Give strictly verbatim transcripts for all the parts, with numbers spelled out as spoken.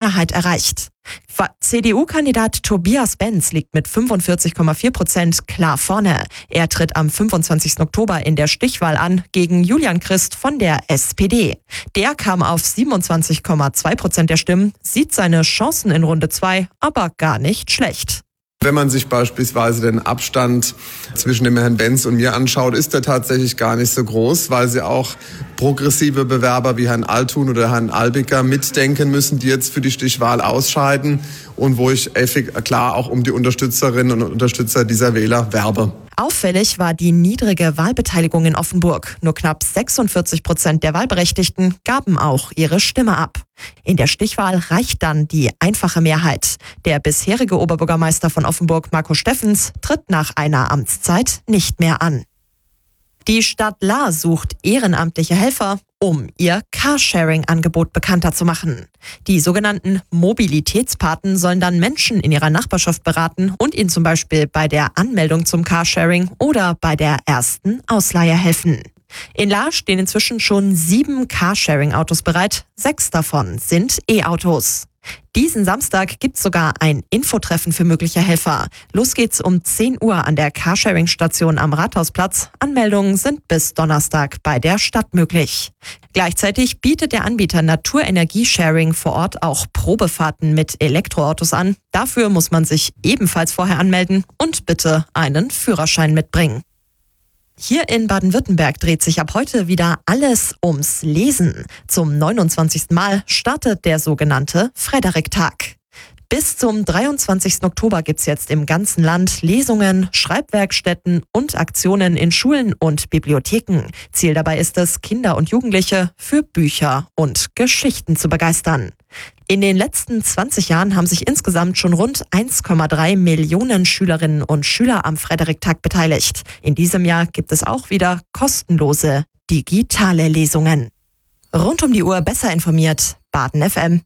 Mehrheit erreicht. C D U-Kandidat Tobias Benz liegt mit fünfundvierzig Komma vier Prozent klar vorne. Er tritt am fünfundzwanzigsten Oktober in der Stichwahl an gegen Julian Christ von der S P D. Der kam auf siebenundzwanzig Komma zwei Prozent der Stimmen, sieht seine Chancen in Runde zwei aber gar nicht schlecht. Wenn man sich beispielsweise den Abstand zwischen dem Herrn Benz und mir anschaut, ist der tatsächlich gar nicht so groß, weil sie auch progressive Bewerber wie Herrn Althuhn oder Herrn Albiker mitdenken müssen, die jetzt für die Stichwahl ausscheiden und wo ich klar auch um die Unterstützerinnen und Unterstützer dieser Wähler werbe. Auffällig war die niedrige Wahlbeteiligung in Offenburg. Nur knapp sechsundvierzig Prozent der Wahlberechtigten gaben auch ihre Stimme ab. In der Stichwahl reicht dann die einfache Mehrheit. Der bisherige Oberbürgermeister von Offenburg, Marco Steffens, tritt nach einer Amtszeit nicht mehr an. Die Stadt Lahr sucht ehrenamtliche Helfer, um ihr Carsharing-Angebot bekannter zu machen. Die sogenannten Mobilitätspaten sollen dann Menschen in ihrer Nachbarschaft beraten und ihnen zum Beispiel bei der Anmeldung zum Carsharing oder bei der ersten Ausleihe helfen. In Lahr stehen inzwischen schon sieben Carsharing-Autos bereit, sechs davon sind E-Autos. Diesen Samstag gibt's sogar ein Infotreffen für mögliche Helfer. Los geht's um zehn Uhr an der Carsharing-Station am Rathausplatz. Anmeldungen sind bis Donnerstag bei der Stadt möglich. Gleichzeitig bietet der Anbieter Naturenergie-Sharing vor Ort auch Probefahrten mit Elektroautos an. Dafür muss man sich ebenfalls vorher anmelden und bitte einen Führerschein mitbringen. Hier in Baden-Württemberg dreht sich ab heute wieder alles ums Lesen. Zum neunundzwanzigsten Mal startet der sogenannte Frederiktag. Bis zum dreiundzwanzigsten Oktober gibt's jetzt im ganzen Land Lesungen, Schreibwerkstätten und Aktionen in Schulen und Bibliotheken. Ziel dabei ist es, Kinder und Jugendliche für Bücher und Geschichten zu begeistern. In den letzten zwanzig Jahren haben sich insgesamt schon rund eins Komma drei Millionen Schülerinnen und Schüler am Frederiktag beteiligt. In diesem Jahr gibt es auch wieder kostenlose digitale Lesungen. Rund um die Uhr besser informiert, Baden F M.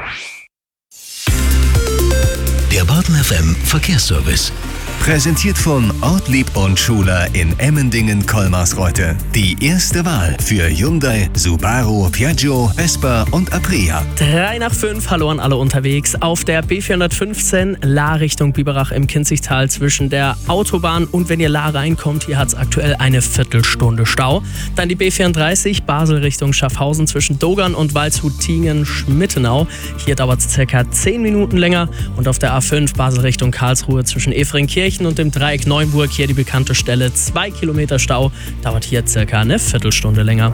Der Baden F M Verkehrsservice. Präsentiert von Ortlieb und Schuler in Emmendingen-Kolmarsreuth. Die erste Wahl für Hyundai, Subaru, Piaggio, Vespa und Aprilia. drei nach fünf, hallo an alle unterwegs. Auf der B vierhundertfünfzehn Lahr Richtung Biberach im Kinzigtal zwischen der Autobahn und wenn ihr Lahr reinkommt, hier hat es aktuell eine Viertelstunde Stau. Dann die B vierunddreißig Basel Richtung Schaffhausen zwischen Dogern und Waldshut-Tiengen-Schmittenau. Hier dauert es circa zehn Minuten länger. Und auf der A fünf Basel Richtung Karlsruhe zwischen Efringkirchen und dem Dreieck Neuenburg, hier die bekannte Stelle, zwei Kilometer Stau, dauert hier circa eine Viertelstunde länger.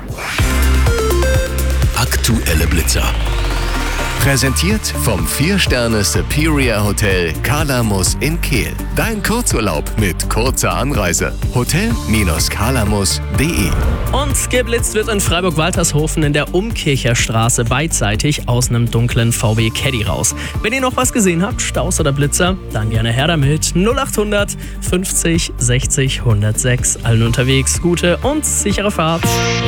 Aktuelle Blitzer. Präsentiert vom vier Sterne Superior Hotel Kalamus in Kehl. Dein Kurzurlaub mit kurzer Anreise. hotel Bindestrich kalamus Punkt de. Und geblitzt wird in Freiburg-Waltershofen in der Umkircher Straße beidseitig aus einem dunklen V W Caddy raus. Wenn ihr noch was gesehen habt, Staus oder Blitzer, dann gerne her damit. null achthundert fünfzig sechzig hundertsechs. Allen unterwegs gute und sichere Fahrt.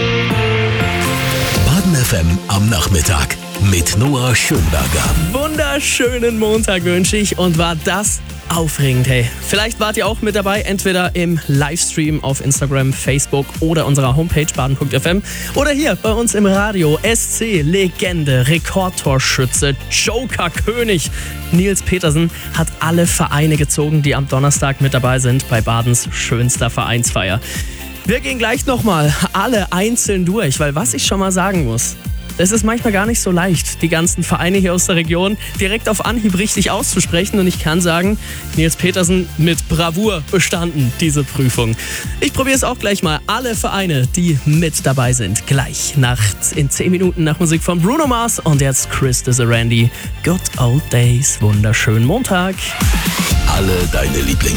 Baden F M am Nachmittag mit Noah Schönberger. Wunderschönen Montag wünsche ich und war das aufregend, hey. Vielleicht wart ihr auch mit dabei, entweder im Livestream auf Instagram, Facebook oder unserer Homepage baden punkt f m oder hier bei uns im Radio. S C-Legende, Rekordtorschütze, Joker-König Nils Petersen hat alle Vereine gezogen, die am Donnerstag mit dabei sind bei Badens schönster Vereinsfeier. Wir gehen gleich nochmal alle einzeln durch, weil was ich schon mal sagen muss, es ist manchmal gar nicht so leicht, die ganzen Vereine hier aus der Region direkt auf Anhieb richtig auszusprechen. Und ich kann sagen, Nils Petersen mit Bravour bestanden, diese Prüfung. Ich probiere es auch gleich mal. Alle Vereine, die mit dabei sind, gleich nachts in zehn Minuten nach Musik von Bruno Mars. Und jetzt Chris Randy. Good Old Days. Wunderschönen Montag. Alle deine Lieblings